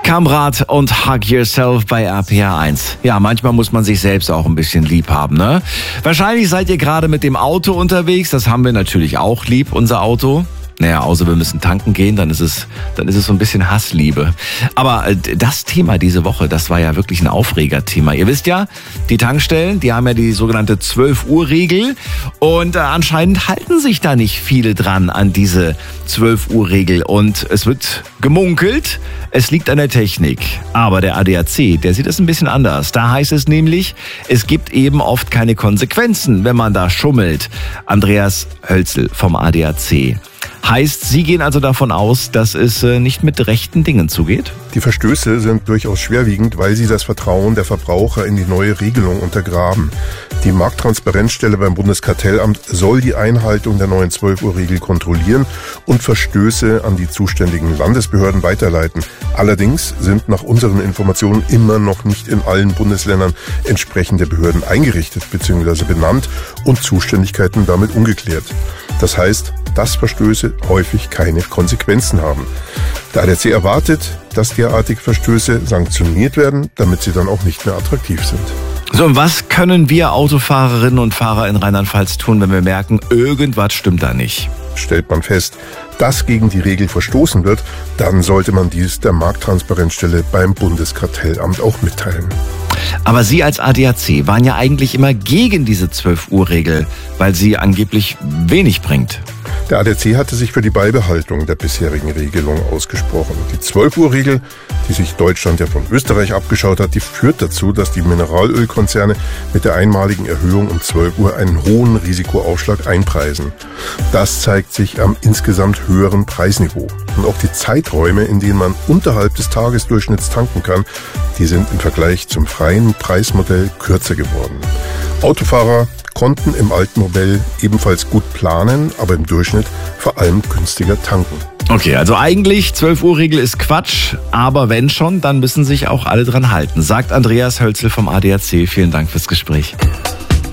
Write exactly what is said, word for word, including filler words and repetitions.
Kamrat und Hug Yourself bei R P R eins. Ja, manchmal muss man sich selbst auch ein bisschen lieb haben, ne? Wahrscheinlich seid ihr gerade mit dem Auto unterwegs. Das haben wir natürlich auch lieb, unser Auto. Naja, außer wir müssen tanken gehen, dann ist es, dann ist es so ein bisschen Hassliebe. Aber das Thema diese Woche, das war ja wirklich ein Aufregerthema. Ihr wisst ja, die Tankstellen, die haben ja die sogenannte zwölf Uhr Regel und äh, anscheinend halten sich da nicht viele dran an diese zwölf Uhr Regel und es wird gemunkelt, es liegt an der Technik. Aber der A D A C, der sieht es ein bisschen anders. Da heißt es nämlich, es gibt eben oft keine Konsequenzen, wenn man da schummelt. Andreas Hölzel vom A D A C. Heißt, Sie gehen also davon aus, dass es nicht mit rechten Dingen zugeht? Die Verstöße sind durchaus schwerwiegend, weil sie das Vertrauen der Verbraucher in die neue Regelung untergraben. Die Markttransparenzstelle beim Bundeskartellamt soll die Einhaltung der neuen zwölf Uhr Regel kontrollieren und Verstöße an die zuständigen Landesbehörden weiterleiten. Allerdings sind nach unseren Informationen immer noch nicht in allen Bundesländern entsprechende Behörden eingerichtet bzw. benannt und Zuständigkeiten damit ungeklärt. Das heißt, dass Verstöße häufig keine Konsequenzen haben. Der A D A C erwartet, dass derartige Verstöße sanktioniert werden, damit sie dann auch nicht mehr attraktiv sind. So, und was können wir Autofahrerinnen und Fahrer in Rheinland-Pfalz tun, wenn wir merken, irgendwas stimmt da nicht? Stellt man fest, dass gegen die Regel verstoßen wird, dann sollte man dies der Markttransparenzstelle beim Bundeskartellamt auch mitteilen. Aber Sie als A D A C waren ja eigentlich immer gegen diese zwölf Uhr Regel, weil sie angeblich wenig bringt. Der A D A C hatte sich für die Beibehaltung der bisherigen Regelung ausgesprochen. Die zwölf Uhr Regel, die sich Deutschland ja von Österreich abgeschaut hat, die führt dazu, dass die Mineralölkonzerne mit der einmaligen Erhöhung um zwölf Uhr einen hohen Risikoaufschlag einpreisen. Das zeigt sich am insgesamt höheren Preisniveau. Und auch die Zeiträume, in denen man unterhalb des Tagesdurchschnitts tanken kann, die sind im Vergleich zum freien Preismodell kürzer geworden. Autofahrer konnten im alten Modell ebenfalls gut planen, aber im Durchschnitt vor allem günstiger tanken. Okay, also eigentlich zwölf Uhr Regel ist Quatsch, aber wenn schon, dann müssen sich auch alle dran halten, sagt Andreas Hölzel vom A D A C. Vielen Dank fürs Gespräch.